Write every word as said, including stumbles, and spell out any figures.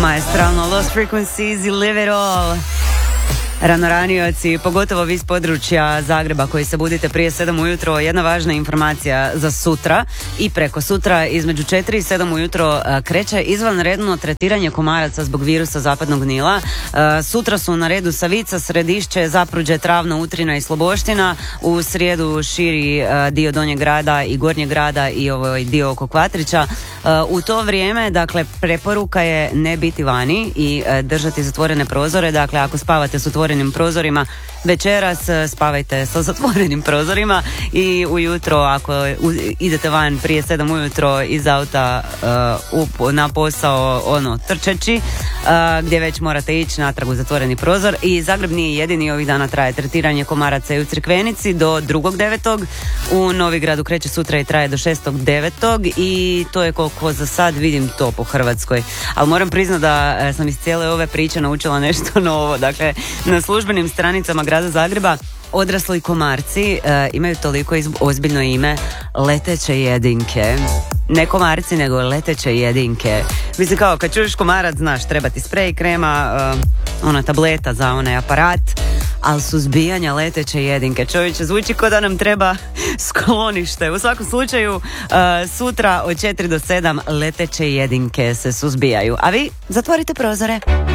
Maestralno Lost Frequencies i Live It All. Ranoranioci, pogotovo vi iz područja Zagreba koji se budite prije sedam ujutro, jedna važna informacija za sutra i preko sutra između četiri i sedam ujutro kreće izvanredno tretiranje komaraca zbog virusa zapadnog Nila. Sutra su na redu Savica, Središće, Zapruđe, Travno, Utrina i Sloboština. U srijedu širi dio Donjeg grada i Gornjeg grada i ovaj dio oko Kvatrića. U to vrijeme, dakle, preporuka je ne biti vani i držati zatvorene prozore. Dakle, ako spavate s otvorenim prozorima, večeras spavajte sa zatvorenim prozorima i ujutro, ako idete van prije sedam ujutro iz auta uh, na posao, ono, trčeći, uh, gdje već morate ići natrag u zatvoreni prozor. I Zagreb nije jedini, ovih dana traje tretiranje komaraca i u Crikvenici do drugog devetog. U Novigradu kreće sutra i traje do šestog devetog i to je koliko za sad vidim to po Hrvatskoj. Ali moram priznati da sam iz cijele ove priče naučila nešto novo. Dakle, na službenim stranicama grada Zagreba odrasli komarci uh, imaju toliko iz- ozbiljno ime, leteće jedinke. Ne komarci, nego leteće jedinke. Mislim, kao kad čuješ komarac, znaš, treba ti sprej, krema, uh, ona tableta za onaj aparat, ali suzbijanja leteće jedinke, čovječe, zvuči kao da nam treba sklonište. U svakom slučaju, uh, sutra od četiri do sedam leteće jedinke se suzbijaju. A vi zatvorite prozore.